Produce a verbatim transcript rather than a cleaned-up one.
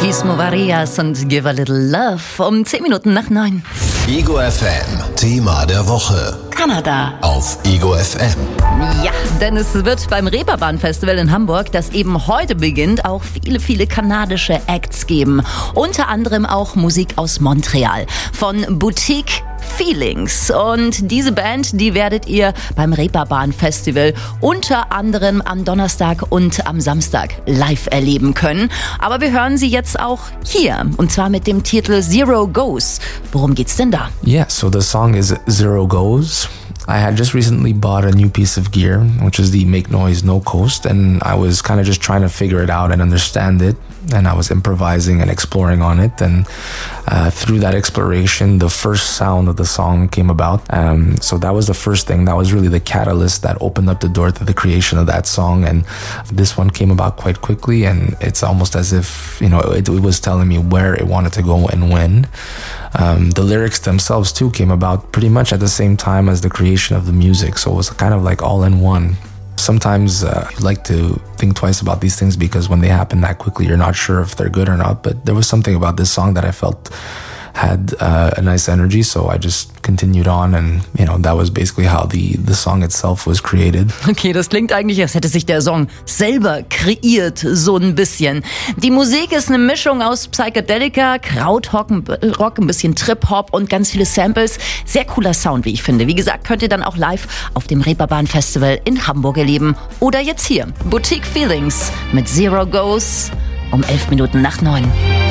Abismo Varias und Give a Little Love um zehn Minuten nach neun. Ego F M, Thema der Woche. Kanada. Auf Ego F M. Ja, denn es wird beim Reeperbahn Festival in Hamburg, das eben heute beginnt, auch viele, viele kanadische Acts geben. Unter anderem auch Musik aus Montreal von Boutique Feelings. Und diese Band, die werdet ihr beim Reeperbahn Festival unter anderem am Donnerstag und am Samstag live erleben können. Aber wir hören sie jetzt auch hier, und zwar mit dem Titel Zero Goes. Worum geht's denn da? Yeah, so the song is Zero Goes. I had just recently bought a new piece of gear, which is the Make Noise No Coast, and I was kind of just trying to figure it out and understand it, and I was improvising and exploring on it, and uh, through that exploration, the first sound of the song came about. Um, so that was the first thing. That was really the catalyst that opened up the door to the creation of that song, and this one came about quite quickly, and it's almost as if, you know, it, it was telling me where it wanted to go and when. Um, the lyrics themselves too came about pretty much at the same time as the creation of the music, so it was kind of like all in one. Sometimes uh, you like to think twice about these things because when they happen that quickly, you're not sure if they're good or not. But there was something about this song that I felt had uh, a nice energy, so I just continued on, and you know, that was basically how the the song itself was created. Okay, das klingt eigentlich, als hätte sich der Song selber kreiert, so ein bisschen. Die Musik ist eine Mischung aus Psychedelika, Krautrock, Rock, ein bisschen Trip-Hop und ganz viele Samples. Sehr cooler Sound, wie ich finde. Wie gesagt, könnt ihr dann auch live auf dem Reeperbahn Festival in Hamburg erleben oder jetzt hier. Boutique Feelings mit Zero Goes um elf Minuten nach neun.